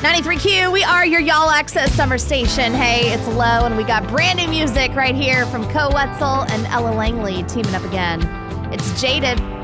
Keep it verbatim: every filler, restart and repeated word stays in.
ninety-three Q, we are your Y'all Access summer station. Hey, it's Low, and we got brand new music right here from Co Wetzel and Ella Langley teaming up again. It's Jaded.